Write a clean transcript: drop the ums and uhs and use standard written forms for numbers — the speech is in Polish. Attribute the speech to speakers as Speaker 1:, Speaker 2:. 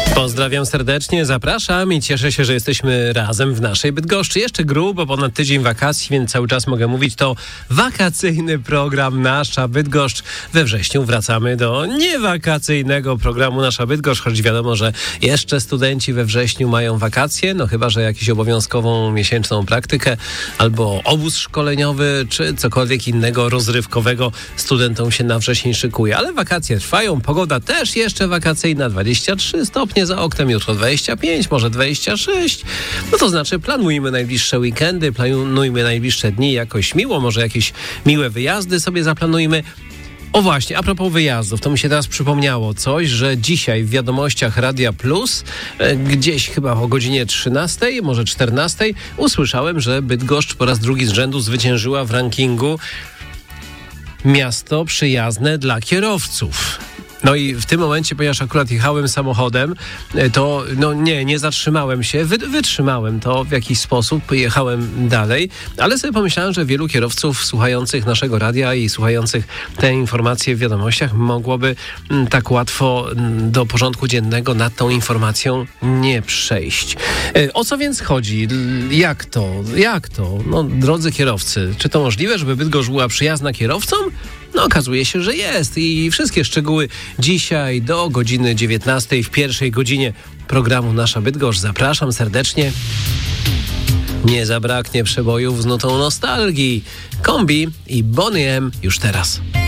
Speaker 1: Pozdrawiam serdecznie, zapraszam i cieszę się, że jesteśmy razem w naszej Bydgoszczy. Jeszcze grubo ponad tydzień wakacji, więc cały czas mogę mówić, to wakacyjny program Nasza Bydgoszcz. We wrześniu wracamy do niewakacyjnego programu Nasza Bydgoszcz, choć wiadomo, że jeszcze studenci we wrześniu mają wakacje, no chyba, że jakąś obowiązkową miesięczną praktykę albo obóz szkoleniowy, czy cokolwiek innego rozrywkowego studentom się na wrzesień szykuje. Ale wakacje trwają, pogoda też jeszcze wakacyjna, 23 stopnie za oknem, jutro 25, może 26. No to znaczy planujmy najbliższe weekendy, planujmy najbliższe dni jakoś miło, może jakieś miłe wyjazdy sobie zaplanujmy. O właśnie, a propos wyjazdów, to mi się teraz przypomniało coś, że dzisiaj w wiadomościach Radia Plus, gdzieś chyba o godzinie 13, może 14, usłyszałem, że Bydgoszcz po raz drugi z rzędu zwyciężyła w rankingu miasto przyjazne dla kierowców. No i w tym momencie, ponieważ akurat jechałem samochodem, to nie zatrzymałem się, wytrzymałem to w jakiś sposób, pojechałem dalej, ale sobie pomyślałem, że wielu kierowców słuchających naszego radia i słuchających te informacje w wiadomościach mogłoby tak łatwo do porządku dziennego nad tą informacją nie przejść. O co więc chodzi? Jak to? No, drodzy kierowcy, czy to możliwe, żeby Bydgoszcz była przyjazna kierowcom? No, okazuje się, że jest i wszystkie szczegóły dzisiaj do godziny 19 w pierwszej godzinie programu Nasza Bydgoszcz. Zapraszam serdecznie. Nie zabraknie przebojów z nutą nostalgii. Kombi i Boney M już teraz.